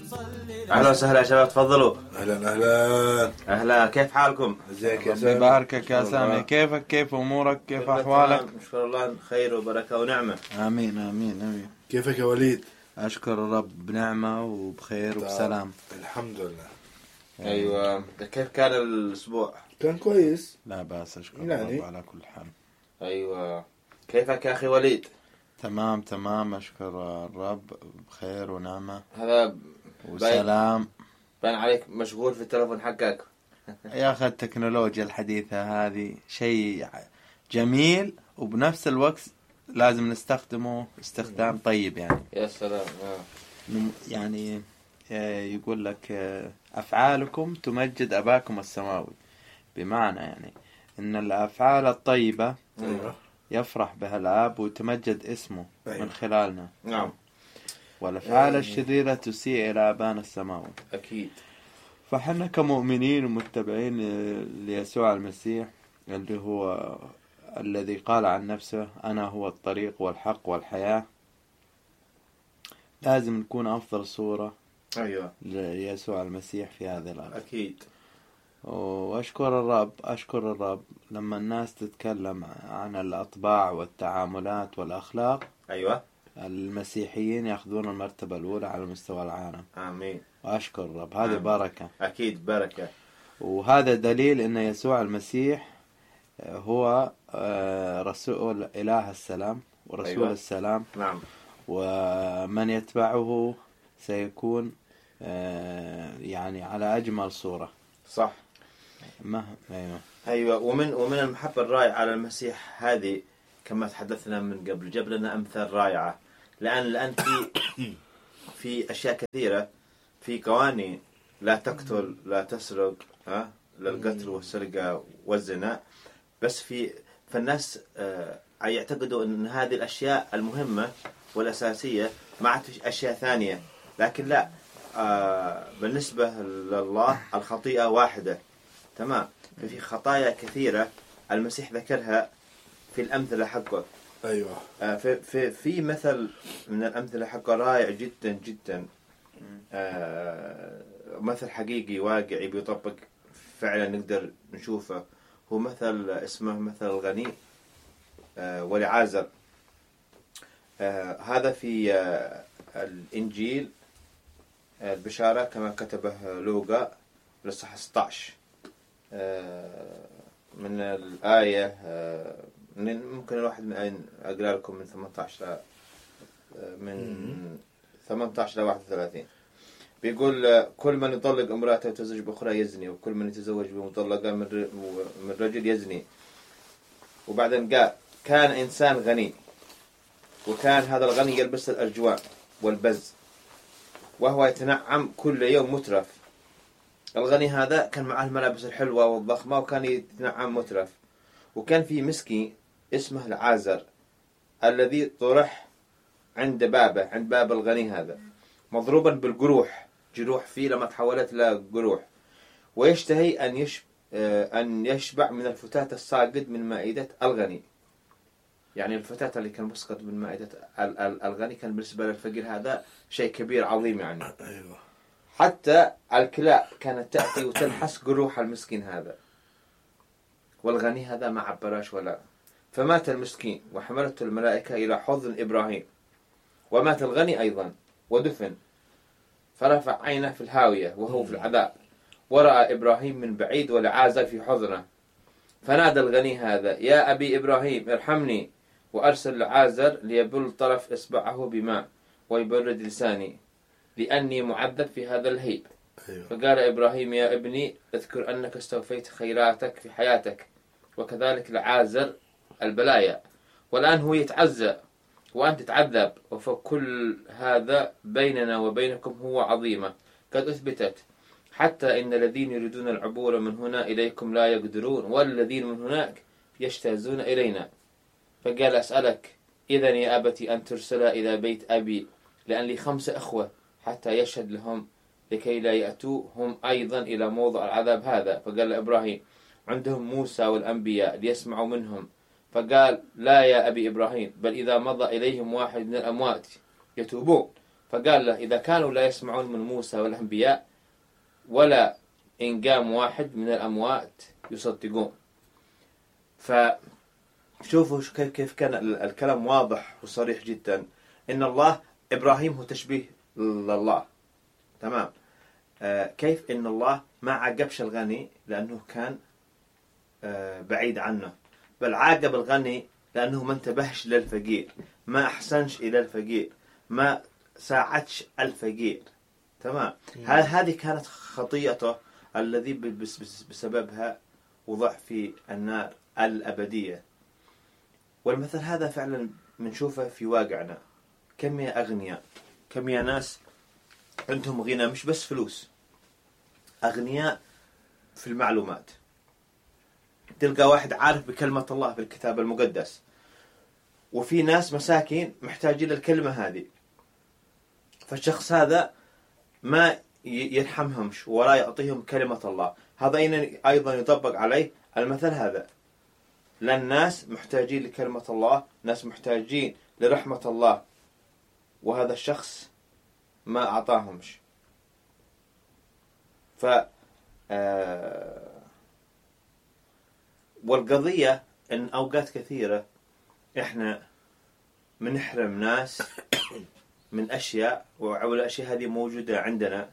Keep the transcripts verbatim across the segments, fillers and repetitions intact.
أهلا وسهلا يا شباب، تفضلوا. أهلا أهلا أهلا، كيف حالكم؟ ازيك يا ربي سامي؟ يباركك يا سامي، كيفك؟ كيف أمورك؟ كيف أحوالك؟ نشكر الله خير وبركة ونعمة. آمين آمين آمين. كيفك يا وليد؟ أشكر الرب بنعمة وبخير وبسلام. الحمد لله. أيوة، كيف كان الأسبوع؟ كان كويس، لا بأس، أشكر يعني. الرب على كل حال. أيوة، كيفك يا أخي وليد؟ تمام تمام، أشكر الرب بخير ونعمة هذا وسلام. بان عليك مشغول في التلفون حقك. يا أخي التكنولوجيا الحديثة هذه شيء جميل وبنفس الوقت لازم نستخدمه استخدام طيب يعني. يا سلام. يعني يقول لك أفعالكم تمجد أباكم السماوي، بمعنى يعني إن الأفعال الطيبة أيوة. يفرح بها الآب وتمجد اسمه أيوة. من خلالنا. نعم. والأفعال الشريرة تسيء إلى أبانا السماوي. أكيد. فحنا كمؤمنين ومتبعين ليسوع المسيح اللي هو الذي قال عن نفسه أنا هو الطريق والحق والحياة، لازم نكون أفضل صورة أيوة ليسوع المسيح في هذه الأرض. أكيد. وأشكر الرب أشكر الرب لما الناس تتكلم عن الأطباع والتعاملات والأخلاق. أيوة. المسيحيين يأخذون المرتبة الأولى على مستوى العالم. آمين. وأشكر الرب، هذه بركة. أكيد بركة. وهذا دليل أن يسوع المسيح هو رسول إله السلام ورسول أيوة. السلام. نعم. ومن يتبعه سيكون يعني على أجمل صورة. صح. ما أيوة. أيوة. ومن ومن المحبة الرائعة على المسيح هذه كما تحدثنا من قبل، جاب لنا أمثال رائعة، لأن لأن في في أشياء كثيرة، في قوانين لا تقتل لا تسرق، ها، للقتل والسرقة والزنا، بس في فالناس آه يعتقدوا أن هذه الأشياء المهمة والأساسية، ما عاد أشياء ثانية، لكن لا، آه بالنسبة لله الخطيئة واحدة. تمام. ففي خطايا كثيرة المسيح ذكرها في الأمثلة حقه. أيوة. آه في في في مثل من الأمثلة حقه رائع جدا جدا، آه مثل حقيقي واقعي بيطبق فعلا نقدر نشوفه. هو مثل اسمه مثل الغني آه ولعازر. آه هذا في آه الإنجيل آه البشارة كما كتبه لوقا لصح ستة عشر آه من الآية آه ممكن الواحد من أقرأ لكم من ثمانية عشر من ثمانية عشر إلى واحد وثلاثين. بيقول كل من يطلق امرأته وتزوج بأخرى يزني، وكل من يتزوج بمطلقة من رجل يزني. وبعدين قال كان إنسان غني، وكان هذا الغني يلبس الأرجوان والبز، وهو يتنعم كل يوم مترف. الغني هذا كان معه الملابس الحلوة والضخمة وكان يتنعم مترف. وكان في مسكين اسمه العازر الذي طرح عند بابه، عند باب الغني هذا، مضروبا بالجروح، جروح فيه لما تحولت إلى جروح، ويشتهي أن يشبع, أن يشبع من الفتات الساقط من مائدة الغني. يعني الفتات اللي كان مسقط من مائدة الغني كان بالنسبة للفقير هذا شيء كبير عظيم يعني. أيوة. حتى الكلاب كانت تأتي وتلحس جروح المسكين هذا، والغني هذا ما عبراش ولا. فمات المسكين وحملته الملائكة إلى حضن إبراهيم، ومات الغني أيضا ودفن. فرفع عينه في الهاوية وهو في العذاب، ورأى إبراهيم من بعيد ولعازر في حضنه. فنادى الغني هذا يا أبي إبراهيم ارحمني، وأرسل لعازر ليبل طرف إصبعه بماء ويبرد لساني، لأني معذب في هذا الهيب. أيوة. فقال إبراهيم يا ابني اذكر أنك استوفيت خيراتك في حياتك، وكذلك لعازر البلايا، والآن هو يتعزى وأنت تتعذب، وفكل هذا بيننا وبينكم هو عظيمة قد أثبتت، حتى إن الذين يريدون العبور من هنا إليكم لا يقدرون، والذين من هناك يجتازون إلينا. فقال أسألك إذن يا أبتي أن ترسل إلى بيت أبي، لأن لي خمسة أخوة حتى يشهد لهم لكي لا يأتوا هم أيضا إلى موضع العذاب هذا. فقال إبراهيم عندهم موسى والأنبياء ليسمعوا منهم. فقال لا يا أبي إبراهيم، بل إذا مضى إليهم واحد من الأموات يتوبون فقال له إذا كانوا لا يسمعون من موسى والأنبياء ولا إن قام واحد من الأموات يصدقون. فشوفوا كيف كان الكلام واضح وصريح جدا، إن الله إبراهيم هو تشبيه لله. تمام. آه كيف إن الله ما عاقبش الغني لأنه كان آه بعيد عنه، بل عاقب الغني لأنه ما انتبهش للفقير، ما أحسنش إلى الفقير، ما ساعدش الفقير. تمام. هذه كانت خطيئته الذي بسببها وضع في النار الأبدية. والمثل هذا فعلا بنشوفه في واقعنا. كم يا أغنياء، كم يا ناس عندهم غنى مش بس فلوس، أغنياء في المعلومات. تلقى واحد عارف بكلمة الله في الكتاب المقدس، وفي ناس مساكين محتاجين للكلمة هذه، فالشخص هذا ما يرحمهمش ولا يعطيهم كلمة الله. هذا أيضا يطبق عليه المثل هذا، لأن الناس محتاجين لكلمة الله، ناس محتاجين لرحمة الله، وهذا الشخص ما أعطاهمش. ف آه... والقضية إن أوقات كثيرة إحنا منحرم ناس من أشياء، والأشياء هذه موجودة عندنا،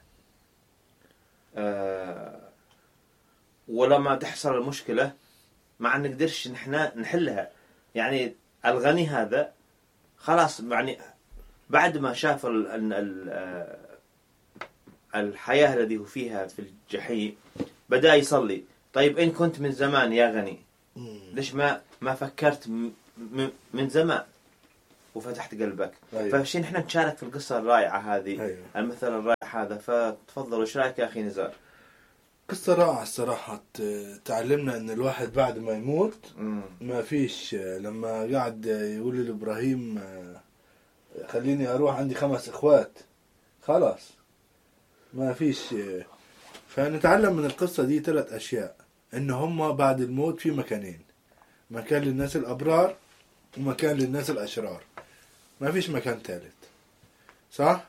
آه... ولما تحصل المشكلة ما نقدرش نحنا نحلها. يعني الغني هذا خلاص، يعني بعد ما شاف ال ال ال الحياة الذي هو فيها في الجحيم بدأ يصلي. طيب إن كنت من زمان يا غني، ليش ما ما فكرت من زمان وفتحت قلبك؟ أيوة. فشين إحنا نشارك في القصة الرائعة هذه. أيوة. المثل الرائع هذا. فتفضل، وش رأيك يا أخي نزار؟ قصة رائعة الصراحة. تعلمنا إن الواحد بعد ما يموت مم. ما فيش، لما قاعد يقول لإبراهيم خليني أروح عندي خمس إخوات، خلاص ما فيش. فنتعلم من القصة دي ثلاث أشياء: إن هم بعد الموت في مكانين، مكان للناس الأبرار ومكان للناس الأشرار، ما فيش مكان ثالث، صح؟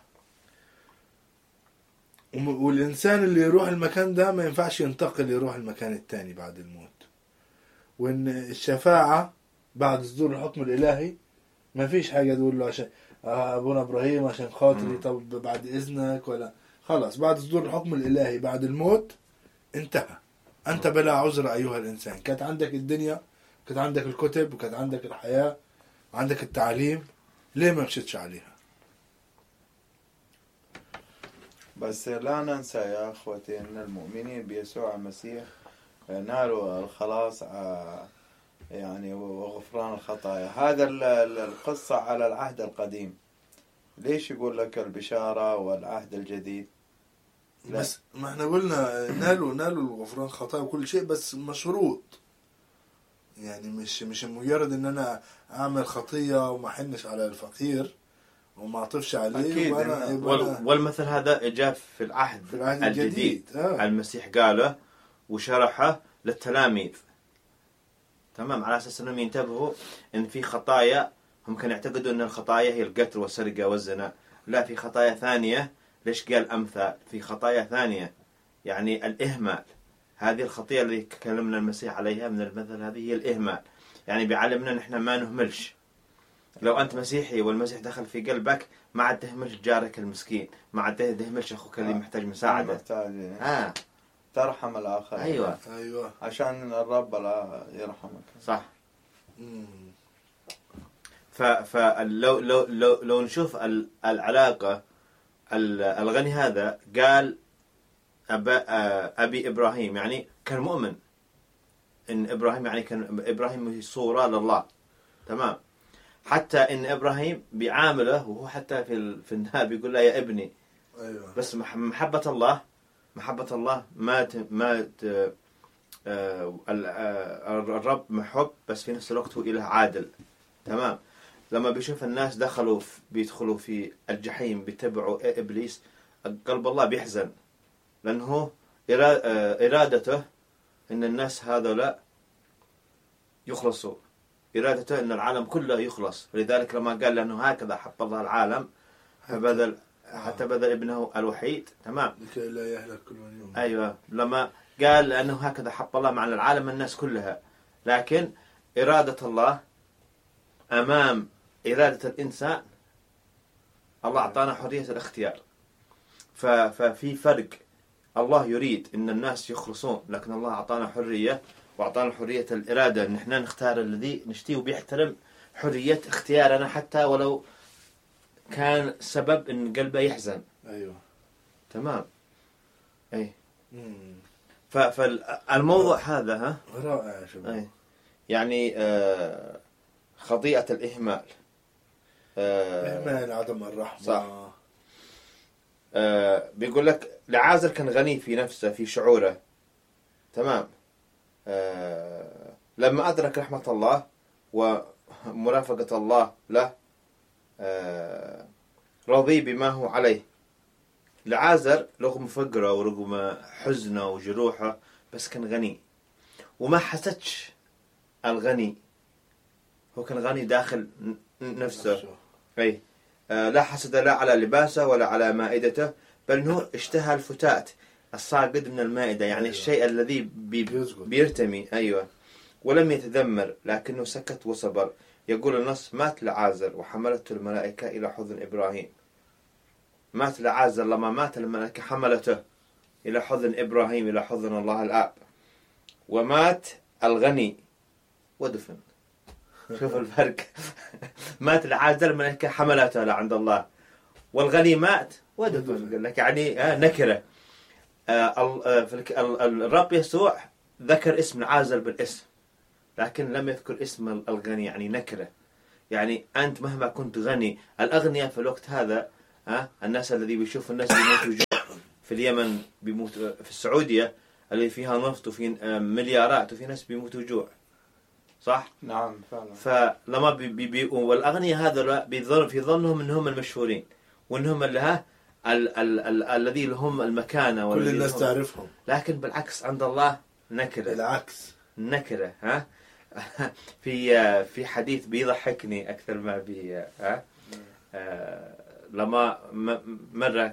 والإنسان اللي يروح المكان ده ما ينفعش ينتقل يروح المكان الثاني بعد الموت. وإن الشفاعة بعد صدور الحكم الإلهي ما فيش حاجة تقول له عشان أبونا إبراهيم عشان خاطري طب بعد إذنك، ولا خلاص بعد صدور الحكم الإلهي بعد الموت انتهى. أنت بلا عذر أيها الإنسان. كانت عندك الدنيا، كانت عندك الكتب، وكانت عندك الحياة، وعندك التعليم، ليه ما مشيتش عليها؟ بس لا ننسى يا أخوتي أن المؤمنين بيسوع المسيح نالوا الخلاص يعني وغفران الخطايا. هذا القصة على العهد القديم، ليش يقول لك البشارة والعهد الجديد؟ لا. بس ما احنا قلنا نالوا نالوا الغفران الخطايا وكل شيء، بس مشروط. يعني مش مش مجرد ان انا اعمل خطية وما حنش على الفقير وما اعطفش عليه. وأنا وال والمثل هذا جاء في العهد, في العهد الجديد, الجديد. آه. المسيح قاله وشرحه للتلاميذ، تمام، على أساس أنهم ينتبهوا إن في خطايا هم كانوا يعتقدوا أن الخطايا هي القتل والسرقة والزنا. لا، في خطايا ثانية. ليش قال أمثال؟ في خطايا ثانية، يعني الإهمال. هذه الخطية اللي تكلمنا المسيح عليها من المثل هذه هي الإهمال. يعني بيعلمنا أن إحنا ما نهملش. لو أنت مسيحي والمسيح دخل في قلبك، ما عاد تهملش جارك المسكين، ما عاد تهملش أخوك اللي محتاج مساعدة. محتاج آه. ترحم الآخر. أيوة. أيوة. عشان الرب لا يرحمك. صح. فلو لو لو لو نشوف العلاقة، الغني هذا قال أبا أبي إبراهيم، يعني كان مؤمن إن إبراهيم، يعني كان إبراهيم صورة لله، تمام. حتى إن إبراهيم بيعامله، وهو حتى في في النهاية بيقول له يا ابني. أيوة. بس محبة الله محبة الله ما ما الرب محب، بس في نفس الوقت هو إله عادل، تمام. لما بيشوف الناس دخلوا بيدخلوا في الجحيم بيتبعوا إبليس، قلب الله بيحزن، لأنه إرادته إن الناس هذولا يخلصوا، إرادته إن العالم كله يخلص. لذلك لما قال لأنه هكذا حب الله العالم فبذل حتى بذل ابنه الوحيد. تمام. لكي لا يهلك كل من يؤمن. أيوة، لما قال أنه هكذا حب الله مع العالم الناس كلها، لكن إرادة الله أمام إرادة الإنسان، الله أعطانا حرية الاختيار. ففي فرق، الله يريد أن الناس يخلصون، لكن الله أعطانا حرية، وأعطانا حرية الإرادة أن احنا نختار الذي نشتيه، وبيحترم حرية اختيارنا حتى ولو كان سبب أن قلبه يحزن. أيوة. تمام. أي. مم. فالموضوع هذا ها رائع يا شباب. أي. يعني آه خطيئة الإهمال، آه إهمال، عدم الرحمة. صح. آه بيقول لك لعازر كان غني في نفسه، في شعوره. تمام. آه لما أدرك رحمة الله ومرافقة الله له، آه رضي بما هو عليه. لعازر رغم فقره ورغم حزنه وجروحه بس كان غني، وما حسدش الغني، هو كان غني داخل نفسه. أي. آه لا حسد لا على لباسه ولا على مائدته، بل هو اشتهى الفتات الصاعد من المائدة، يعني أيوة. الشيء الذي بي بيرتمي. أيوة. ولم يتذمر لكنه سكت وصبر. يقول النص: مات لعازر وحملته الملائكة إلى حضن إبراهيم. مات لعازر، لما مات الملائكة حملته إلى حضن إبراهيم، إلى حضن الله الآب. ومات الغني ودفن. شوف الفرق. مات لعازر، الملائكة حملته لعند الله، والغني مات ودفن. قال لك يعني آه نكرة. آه الرب يسوع ذكر اسم لعازر بالاسم، لكن لم يذكر اسم الغني، يعني نكرة. يعني أنت مهما كنت غني، الأغنياء في الوقت هذا ها الناس الذي بيشوف الناس بيموتوا جوع في اليمن، بيموت في السعودية اللي فيها نفط وفي مليارات، وفي ناس بيموتوا جوع. صح؟ نعم فعلا. فلما بي بي بي والأغنياء هذا بيظن في ظنهم أنهم المشهورين، وأنهم اللي ها ال ال ال الذي لهم المكانة، كل الناس تعرفهم. لكن بالعكس عند الله نكرة. بالعكس نكرة. ها في في حديث بيضحكني أكثر ما بي ها آه لما مرة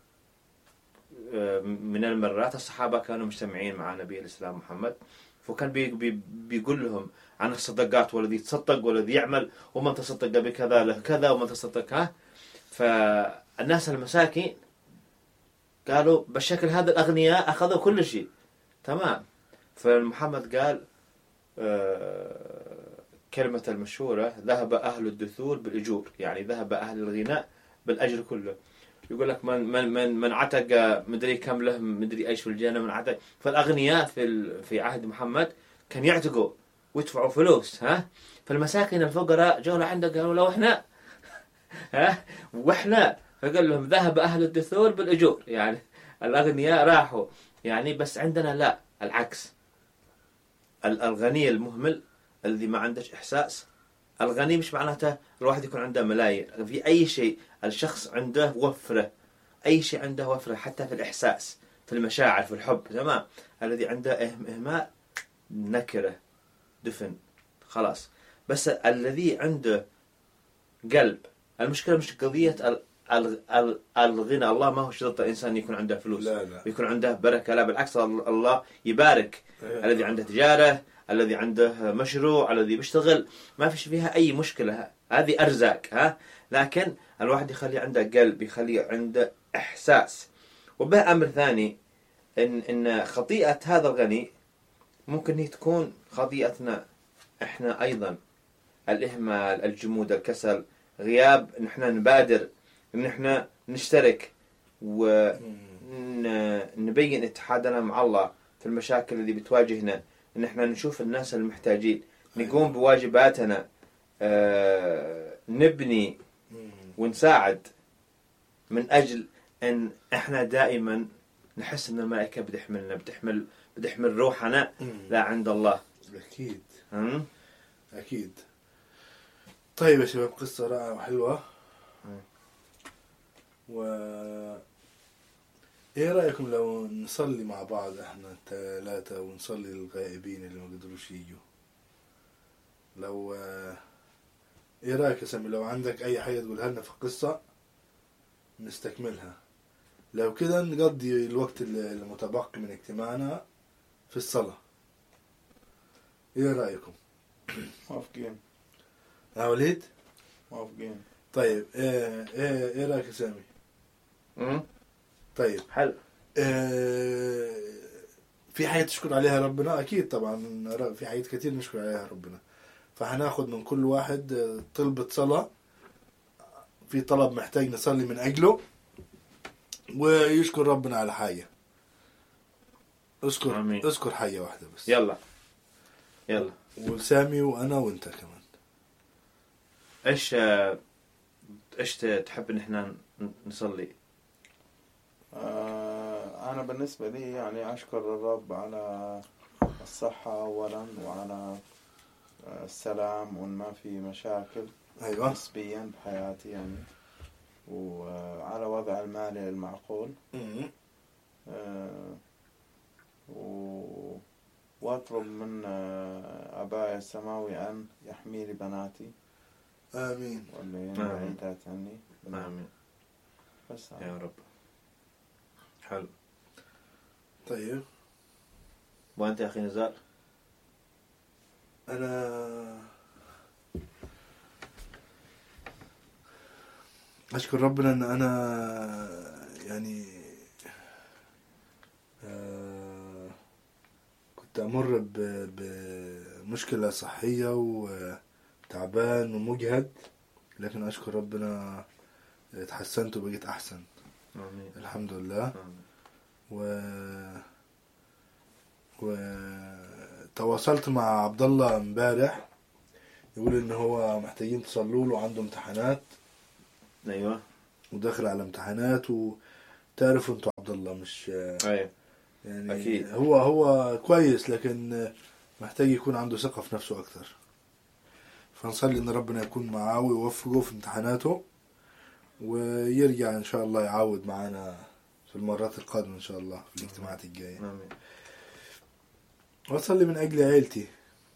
من المرات الصحابة كانوا مجتمعين مع نبي الإسلام محمد، فكان بي بي بيقول لهم عن الصدقات، والذي تصدق والذي يعمل، ومن تصدق بكذا له كذا، ومن تصدق ها. فالناس المساكين قالوا بالشكل هذا الأغنياء أخذوا كل شيء. تمام. فمحمد قال آه كلمة المشهورة: ذهب أهل الدثور بالأجور، يعني ذهب أهل الغناء بالأجر كله. يقول لك من من من من عتق مدري كم له مدري ايش في الجنة من عتق. فالأغنياء في في عهد محمد كان يعتقوا ويدفعوا فلوس. ها فالمساكين الفقراء جوا لعنده قالوا لو احنا ها واحنا، فقال لهم ذهب أهل الدثور بالأجور، يعني الأغنياء راحوا، يعني بس عندنا لا، العكس. الغني المهمل الذي ما عندش إحساس. الغني مش معناته الواحد يكون عنده ملايين، في أي شيء الشخص عنده وفرة، أي شيء عنده وفرة، حتى في الإحساس، في المشاعر، في الحب. تمام. الذي عنده إهمال نكرة، دفن، خلاص. بس الذي عنده قلب، المشكلة مش قضية الغنى. الله ما هو شرط الإنسان يكون عنده فلوس، لا لا. يكون عنده بركة، لا بالعكس، الله يبارك الذي عنده تجارة، الذي عنده مشروع، الذي بيشتغل، ما فيش فيها أي مشكلة، هذه أرزاق. ها لكن الواحد يخلي عنده قلب، يخلي عنده إحساس. وبه أمر ثاني، إن إن خطيئة هذا الغني ممكن هي تكون خطيئتنا إحنا أيضا: الإهمال، الجمود، الكسل، غياب إن إحنا نبادر، إن إحنا نشترك ونبين اتحادنا مع الله في المشاكل اللي بتواجهنا، إن إحنا نشوف الناس المحتاجين، نقوم بواجباتنا، آه، نبني ونساعد، من أجل أن إحنا دائما نحس أن الملائكة بتحملنا، بتحمل بتحمل روحنا لا عند الله. أكيد. هم؟ أكيد. طيب يا شباب، قصة رائعة وحلوة. و ايه رأيكم لو نصلي مع بعض احنا الثلاثة، ونصلي للغائبين اللي ما قدروش يجوا؟ لو ايه رأيك يا سامي، لو عندك اي حاجة تقولها لنا في القصة نستكملها. لو كده نقضي الوقت المتبقي من اجتماعنا في الصلاة. ايه رأيكم؟ موافقين. يا وليد موافقين. طيب ايه ايه ايه رأيك يا سامي؟ امم طيب حلو. إيه في حاجة تشكر عليها ربنا؟ اكيد طبعا في حاجات كتير نشكر عليها ربنا. فهناخد من كل واحد طلبة صلاة، في طلب محتاج نصلي من اجله، ويشكر ربنا على حاجة. اذكر آمين. اذكر حاجة واحدة بس. يلا يلا. وسامي وانا وانت كمان. ايش ايش تحب ان احنا نصلي؟ آه أنا بالنسبة لي يعني أشكر الرب على الصحة أولا، وعلى السلام، وإن ما في مشاكل ايوه نسبيا بحياتي يعني، وعلى وضع المالي المعقول. مم. آه و... وأطلب من آه، أبايا السماوي أن يحمي لي بناتي امين واللي آمين. بعيدات عني. آمين بس يا رب. حلو. طيب وانت يا اخي نزار؟ انا اشكر ربنا ان انا يعني آه كنت امر ب- بمشكلة صحية وتعبان ومجهد، لكن اشكر ربنا اتحسنت وبقيت احسن آمين. الحمد لله. آمين. و وتواصلت مع عبد الله امبارح، يقول ان هو محتاجين تصلوا له، عنده امتحانات ايوه وداخل على امتحانات، وتعرفوا انتوا عبد الله مش ايوه يعني أكيد. هو هو كويس، لكن محتاج يكون عنده ثقة في نفسه اكتر. فنصلي ان ربنا يكون معاه ويوفقه في امتحاناته، ويرجع ان شاء الله يعاود معنا في المرات القادمة ان شاء الله في الاجتماعات الجاية. آمين. وأصلي من أجل عيلتي،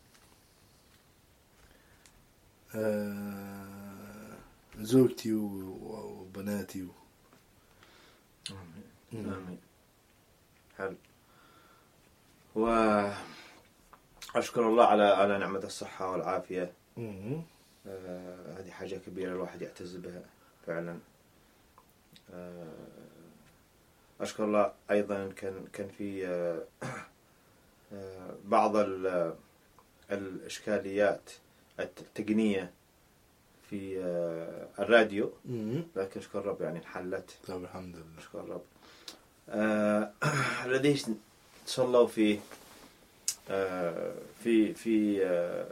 آه زوجتي وبناتي و... آمين. آمين. حلو. وأشكر الله على على نعمة الصحة والعافية. مم. آه هذه حاجة كبيرة الواحد يعتز بها فعلا. آه أشكر الله أيضا كان كان في آه آه بعض الإشكاليات التقنية في آه الراديو، مم. لكن أشكر رب يعني انحلت. طب الحمد لله. أشكر رب. آه الذي تصلوا في آه في في آه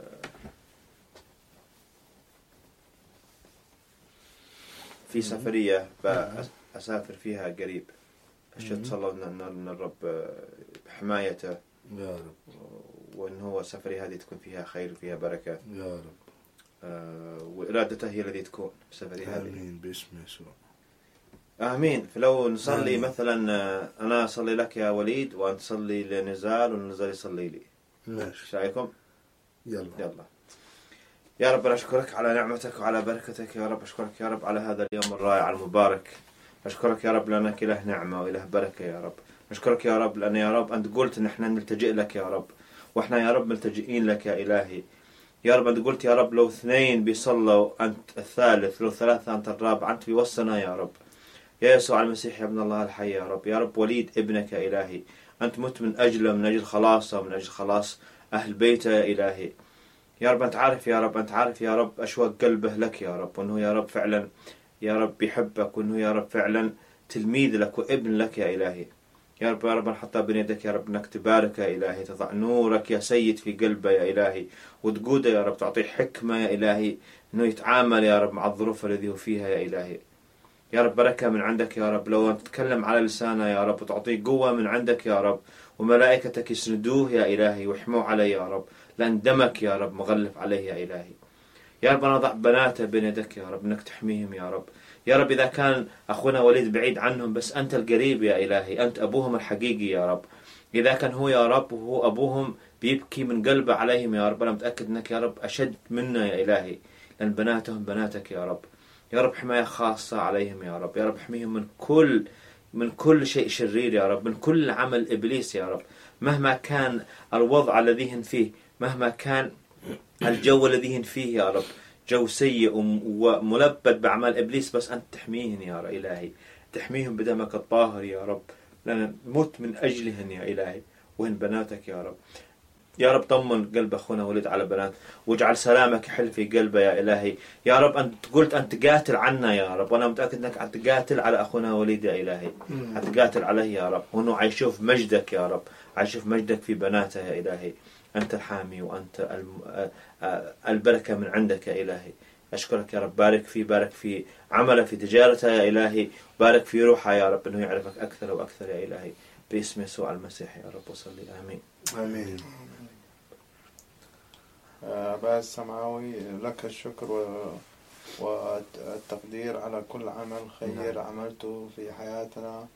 في سفرية أسافر فيها قريب. أشهد تصلوا أن الرب بحمايته يا رب، وأن هو السفرية هذه تكون فيها خير وفيها بركة. يا رب. آه وإرادته هي التي تكون السفرية هذه. آمين باسم يسوع. آمين. فلو نصلي آمين. مثلا أنا أصلي لك يا وليد وأنت تصلي لنزال ونزال يصلي لي. ماشي. إيش رأيكم؟ يلا. يلا. يا رب أشكرك على نعمتك وعلى بركتك يا رب. أشكرك يا رب على هذا اليوم الرائع المبارك. أشكرك يا رب لأنك إله نعمة وإله بركة يا رب. أشكرك يا رب لأن يا رب أنت قلت إن إحنا نلتجئ لك يا رب، وإحنا يا رب ملتجئين لك يا إلهي. يا رب أنت قلت يا رب لو اثنين بيصلوا أنت الثالث، لو ثلاثة أنت الرابع، أنت في وسطنا يا رب. يا يسوع المسيح يا ابن الله الحي يا رب. يا رب وليد ابنك يا إلهي، أنت مت من أجله، من أجل خلاصه، من أجل خلاص أهل بيته يا إلهي. يا رب أنت عارف يا رب أنت عارف يا رب أشواق قلبه لك يا رب، وأنه يا رب فعلا يا رب يحبك، وأنه يا رب فعلا تلميذ لك وابن لك يا إلهي. يا رب يا رب نحطها بين يدك يا رب أنك تبارك يا إلهي، تضع نورك يا سيد في قلبه يا إلهي، وتقوده يا رب، تعطيه حكمة يا إلهي أنه يتعامل يا رب مع الظروف الذي هو فيها يا إلهي. يا رب بركة من عندك يا رب، لو أنت تتكلم على لسانه يا رب وتعطيه قوة من عندك يا رب، وملائكتك يسندوه يا إلهي ويحموه عليه يا رب، لأن دمك يا رب مغلف عليه يا إلهي. يا رب أنا أضع بناته بين يدك يا رب أنك تحميهم يا رب. يا رب إذا كان أخونا وليد بعيد عنهم، بس أنت القريب يا إلهي، أنت أبوهم الحقيقي يا رب. إذا كان هو يا رب وهو أبوهم بيبكي من قلبه عليهم يا رب، أنا متأكد أنك يا رب أشد منا يا إلهي، لأن بناتهم بناتك يا رب. يا رب حماية خاصة عليهم يا رب. يا رب احميهم من كل من كل شيء شرير يا رب، من كل عمل إبليس يا رب، مهما كان الوضع الذي هن فيه، مهما كان الجو الذي هن فيه يا رب، جو سيء وملبد بأعمال إبليس، بس أنت تحميهن يا رب إلهي، تحميهم بدمك الطاهر يا رب، لأن مت من أجلهن يا إلهي، وهن بناتك يا رب. يا رب طمن قلب أخونا وليد على بنات، واجعل سلامك يحل في قلبه يا إلهي. يا رب أنت قلت أن تقاتل عنا يا رب، وأنا متأكد أنك تقاتل على أخونا وليد يا إلهي، تقاتل عليه يا رب، وأنه عيشوف مجدك يا رب، عيشوف مجدك في بناته يا إلهي. أنت الحامي وأنت البركة من عندك يا إلهي. أشكرك يا رب، بارك فيه، بارك في عمله، في تجارته يا إلهي، بارك في روحه يا رب، أنه يعرفك أكثر وأكثر يا إلهي، باسم يسوع المسيح يا رب وصلي آمين. آمين. أبا السماوي لك الشكر والتقدير على كل عمل خير عملته في حياتنا،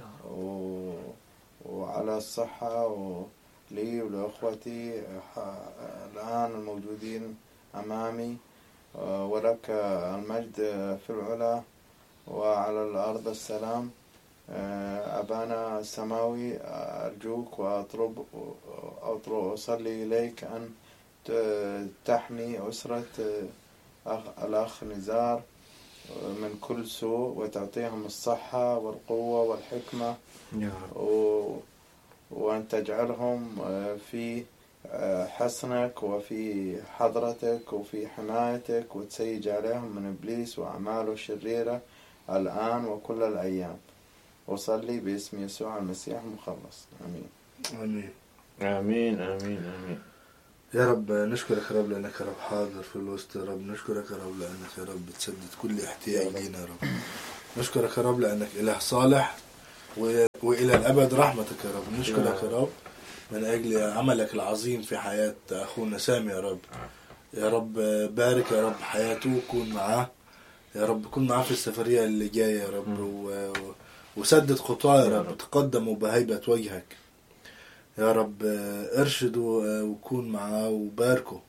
وعلى الصحة لي ولأخوتي الآن الموجودين أمامي، ولك المجد في العلا وعلى الأرض السلام. أبانا السماوي أرجوك وأطلب أطلب أصلي إليك أن تحمي أسرة الأخ نزار من كل سوء، وتعطيهم الصحة والقوة والحكمة يا رب، وأن تجعلهم في حصنك وفي حضرتك وفي حمايتك، وتسيج عليهم من إبليس وأعماله الشريرة الآن وكل الأيام. وصلي باسم يسوع المسيح المخلص. آمين آمين آمين آمين آمين. يا رب نشكرك يا رب لأنك يا رب حاضر في الوسط يا رب، نشكرك يا رب لأنك يا رب بتسدد كل احتياج لنا يا رب، نشكرك يا رب لأنك إله صالح وإلى الأبد رحمتك يا رب، نشكرك يا رب من أجل عملك العظيم في حياة أخونا سامي يا رب. يا رب بارك يا رب حياته، كون معاه يا رب، كون معاه في السفرية اللي جاية يا رب، و... وسدد خطاه يا رب، تقدموا بهيبة وجهك يا رب، ارشدوا وكون معاه وباركوا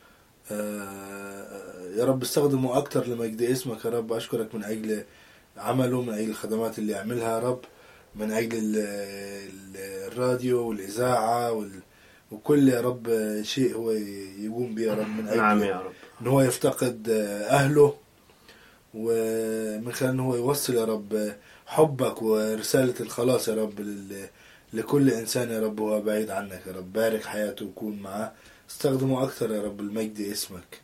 يا رب، استخدموا أكتر لمجد اسمك يا رب. أشكرك من أجل عمله، من أجل الخدمات اللي يعملها يا رب، من أجل الراديو والإذاعة وكل يا رب شيء هو يقوم به يا رب، من أجل نعم يا رب إن هو يفتقد أهله، ومن خلال إن هو يوصل يا رب حبك ورسالة الخلاص يا رب لكل إنسان يا رب هو بعيد عنك يا رب. بارك حياته وكون معاه، استخدمه أكتر يا رب المجد اسمك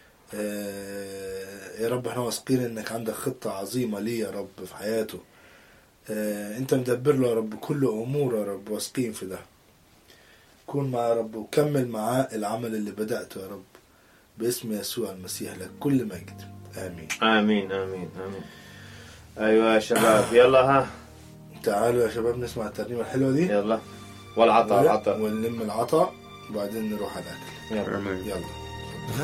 يا رب. احنا واثقين إنك عندك خطة عظيمة ليه يا رب في حياته، انت مدبر له يا رب كل امور يا رب، واثقين في ده. كون معاه يا رب وكمل معاه العمل اللي بدأته يا رب، باسم يسوع المسيح لك كل مجد. آمين آمين آمين آمين. أيوة يا شباب، يلا ها تعالوا يا شباب نسمع الترنيمة الحلوة دي، يلا والعطاء العطاء ونلم العطاء وبعدين نروح على الأكل. يلا. يلا